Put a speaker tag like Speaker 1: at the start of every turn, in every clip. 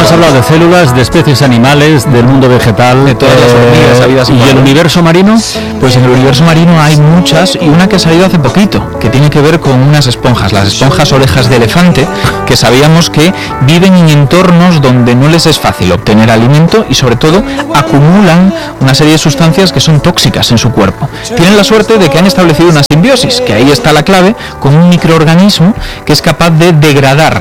Speaker 1: has hablado de células, de especies animales, del mundo vegetal,
Speaker 2: de todas las hormigas habidas
Speaker 1: ¿y el universo marino?
Speaker 2: Pues en el universo marino hay muchas, y una que ha salido hace poquito, que tiene que ver con unas esponjas, las esponjas orejas de elefante, que sabíamos que viven en entornos donde no les es fácil obtener alimento y sobre todo acumulan una serie de sustancias que son tóxicas en su cuerpo. Tienen la suerte de que han establecido una simbiosis, que ahí está la clave, con un microorganismo que es capaz de degradar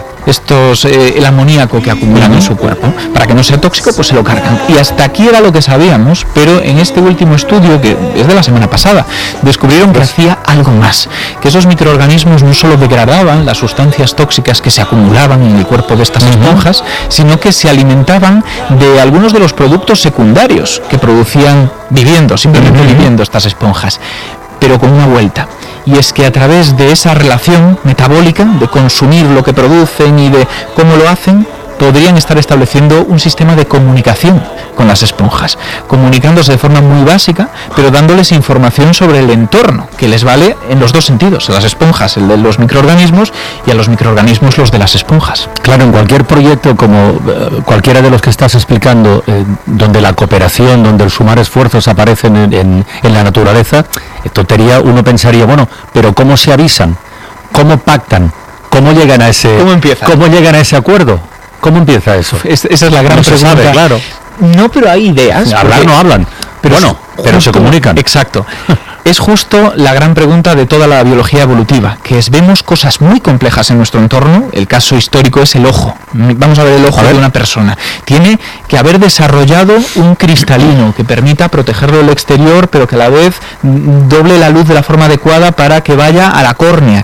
Speaker 2: el amoníaco que acumulan en su cuerpo. Para que no sea tóxico, pues se lo cargan. Y hasta aquí era lo que sabíamos, pero en este último estudio, que es de la semana pasada, descubrieron que hacía algo más, que esos microorganismos no solo degradaban las sustancias tóxicas que se acumulaban en el cuerpo de estas esponjas, sino que se alimentaban de algunos de los productos secundarios que producían simplemente viviendo estas esponjas, pero con una vuelta. Y es que a través de esa relación metabólica, de consumir lo que producen y de cómo lo hacen, podrían estar estableciendo un sistema de comunicación con las esponjas, comunicándose de forma muy básica, pero dándoles información sobre el entorno, que les vale en los dos sentidos, a las esponjas el de los microorganismos y a los microorganismos los de las esponjas.
Speaker 1: Claro, en cualquier proyecto como cualquiera de los que estás explicando, donde la cooperación, donde el sumar esfuerzos aparecen en la naturaleza, tontería, uno pensaría, bueno, pero ¿cómo se avisan? ¿Cómo pactan? ¿Cómo llegan a ese acuerdo? ¿Cómo empieza eso?
Speaker 2: Esa es la gran pregunta.
Speaker 1: Sabe, claro.
Speaker 2: No, pero hay ideas.
Speaker 1: Hablar no hablan. Pero se comunican.
Speaker 2: Exacto. Es justo la gran pregunta de toda la biología evolutiva, que es, vemos cosas muy complejas en nuestro entorno. El caso histórico es el ojo. Vamos a ver el ojo de una persona. Tiene que haber desarrollado un cristalino que permita protegerlo del exterior, pero que a la vez doble la luz de la forma adecuada para que vaya a la córnea,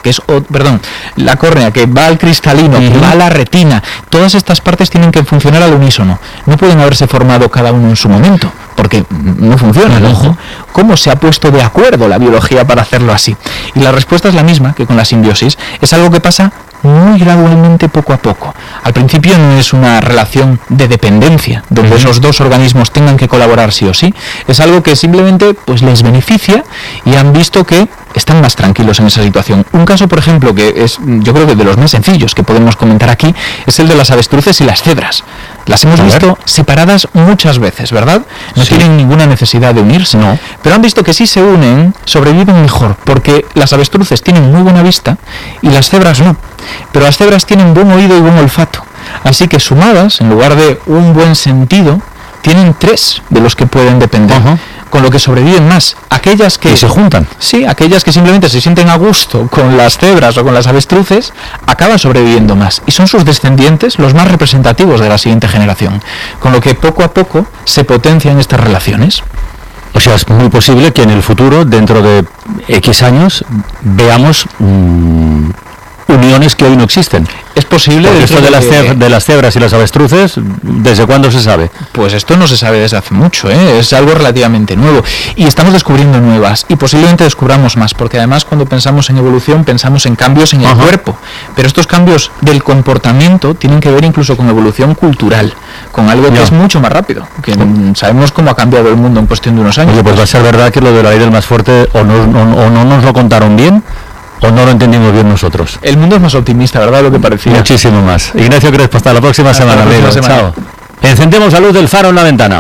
Speaker 2: la córnea que va al cristalino, que va a la retina. Todas estas partes tienen que funcionar al unísono. No pueden haberse formado cada uno en su momento, porque no funciona el ojo. ¿Cómo se ha puesto de acuerdo la biología para hacerlo así? Y la respuesta es la misma que con la simbiosis. Es algo que pasa muy gradualmente, poco a poco. Al principio no es una relación de dependencia, donde esos dos organismos tengan que colaborar sí o sí. Es algo que simplemente pues les beneficia y han visto que están más tranquilos en esa situación. Un caso, por ejemplo, que es, yo creo que de los más sencillos que podemos comentar aquí, es el de las avestruces y las cebras. Las hemos visto separadas muchas veces, ¿verdad? No tienen ninguna necesidad de unirse, pero han visto que si se unen, sobreviven mejor, porque las avestruces tienen muy buena vista y las cebras no. Pero las cebras tienen buen oído y buen olfato. Así que sumadas, en lugar de un buen sentido, tienen 3 de los que pueden depender. Con lo que sobreviven más. Aquellas que
Speaker 1: se juntan.
Speaker 2: Sí, aquellas que simplemente se sienten a gusto con las cebras o con las avestruces, acaban sobreviviendo más. Y son sus descendientes los más representativos de la siguiente generación. Con lo que poco a poco se potencian estas relaciones.
Speaker 1: O sea, es muy posible que en el futuro, dentro de X años, veamos uniones que hoy no existen.
Speaker 2: Es posible.
Speaker 1: Porque esto de las cebras y las avestruces, ¿desde cuándo se sabe?
Speaker 2: Pues esto no se sabe desde hace mucho, es algo relativamente nuevo. Y estamos descubriendo nuevas, y posiblemente descubramos más, porque además cuando pensamos en evolución, pensamos en cambios en el cuerpo. Pero estos cambios del comportamiento tienen que ver incluso con evolución cultural, con algo que es mucho más rápido, que sabemos cómo ha cambiado el mundo en cuestión de unos años.
Speaker 1: Oye, pues va a ser verdad que lo de la ley del más fuerte o no nos lo contaron bien, o no lo entendimos bien nosotros.
Speaker 2: El mundo es más optimista, ¿verdad? Lo que parecía.
Speaker 1: Muchísimo más. Ignacio Crespo, hasta la próxima semana. Chao. Encendemos la luz del faro en la ventana.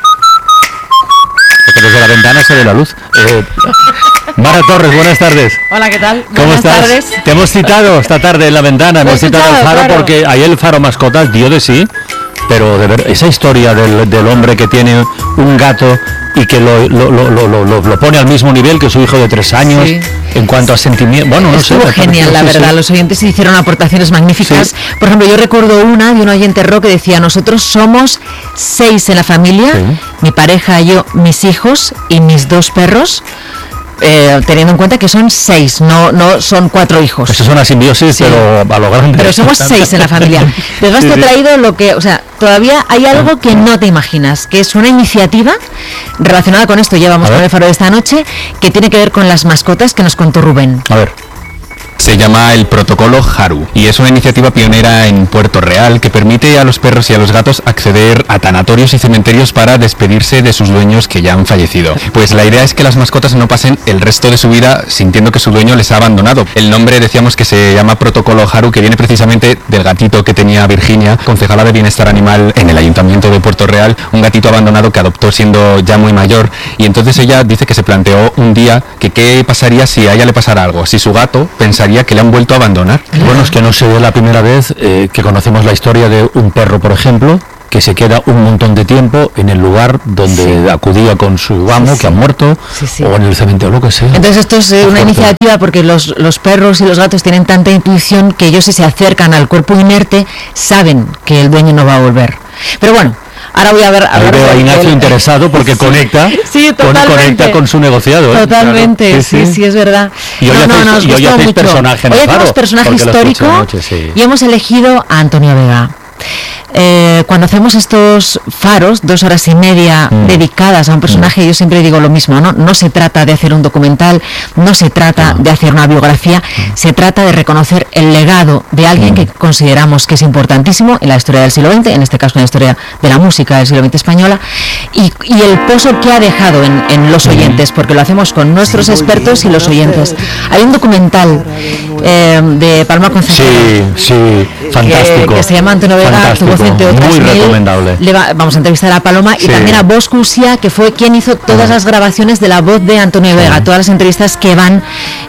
Speaker 1: Porque desde la ventana se ve la luz. Mara Torres, buenas tardes.
Speaker 3: Hola, ¿qué tal?
Speaker 1: ¿Cómo
Speaker 3: buenas
Speaker 1: estás?
Speaker 3: Tardes.
Speaker 1: Te hemos citado esta tarde en la ventana, hemos citado al faro porque ahí el faro mascotas dio de sí, pero de ver esa historia del hombre que tiene un gato y que lo pone al mismo nivel que su hijo de 3 años en cuanto a sentimiento. Bueno, no sé.
Speaker 3: Estuvo genial, la verdad. Los oyentes hicieron aportaciones magníficas. Por ejemplo, yo recuerdo una de un oyente rock que decía: nosotros somos 6 en la familia, mi pareja, yo, mis hijos y mis 2 perros. Teniendo en cuenta que son 6, no son 4 hijos.
Speaker 1: Eso es una simbiosis, pero a lo grande.
Speaker 3: Pero somos 6 en la familia. Después te he traído lo que, o sea, todavía hay algo que no te imaginas, que es una iniciativa relacionada con esto, llevamos con el faro de esta noche, que tiene que ver con las mascotas, que nos contó Rubén.
Speaker 1: A ver.
Speaker 4: Se llama el Protocolo Haru y es una iniciativa pionera en Puerto Real que permite a los perros y a los gatos acceder a tanatorios y cementerios para despedirse de sus dueños que ya han fallecido. Pues la idea es que las mascotas no pasen el resto de su vida sintiendo que su dueño les ha abandonado. El nombre, decíamos, que se llama Protocolo Haru, que viene precisamente del gatito que tenía Virginia, concejala de Bienestar Animal en el Ayuntamiento de Puerto Real, un gatito abandonado que adoptó siendo ya muy mayor, y entonces ella dice que se planteó un día que qué pasaría si a ella le pasara algo, si su gato pensaría que le han vuelto a abandonar.
Speaker 1: Bueno, es que no sería la primera vez que conocemos la historia de un perro, por ejemplo, que se queda un montón de tiempo en el lugar donde acudía con su amo, que ha muerto, o en el cementerio, lo que sea.
Speaker 3: Entonces esto es una iniciativa porque los perros y los gatos tienen tanta intuición que ellos, si se acercan al cuerpo inerte, saben que el dueño no va a volver. Pero bueno, ahora voy a ver...
Speaker 1: Veo a Ignacio interesado porque conecta con su negociado.
Speaker 3: Totalmente, claro. Sí, es verdad.
Speaker 1: Y hoy hacéis personaje.
Speaker 3: Hoy hacemos personaje histórico y hemos elegido a Antonio Vega. Cuando hacemos estos faros, 2 horas y media dedicadas a un personaje, yo siempre digo lo mismo, no se trata de hacer un documental, no se trata de hacer una biografía, se trata de reconocer el legado de alguien que consideramos que es importantísimo en la historia del siglo XX, en este caso en la historia de la música del siglo XX española, y el pozo que ha dejado en los oyentes, porque lo hacemos con nuestros expertos y los oyentes. Hay un documental de Palma Concepción,
Speaker 1: fantástico,
Speaker 3: que se llama Antonio Vega, tuvo 108.000.
Speaker 1: Muy recomendable.
Speaker 3: Vamos a entrevistar a Paloma y también a Bosch Cusia, que fue quien hizo todas las grabaciones de la voz de Antonio Vega, todas las entrevistas que van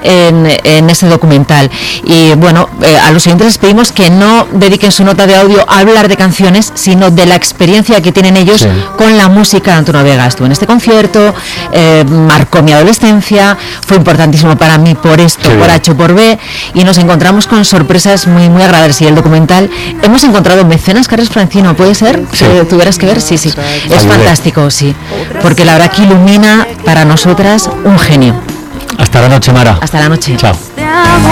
Speaker 3: en ese documental. Y bueno, a los oyentes les pedimos que no dediquen su nota de audio a hablar de canciones, sino de la experiencia que tienen ellos con la música de Antonio Vega. Estuve en este concierto, marcó mi adolescencia, fue importantísimo para mí por esto, por H o por B, y nos encontramos con sorpresas muy, muy agradables. Y el documental, hemos encontrado mecenas, Carles Francino, ¿puede ser? Que tuvieras que ver, sí. Es fantástico, porque la verdad que ilumina para nosotras un genio.
Speaker 1: Hasta la noche, Mara.
Speaker 3: Hasta la noche.
Speaker 1: Chao.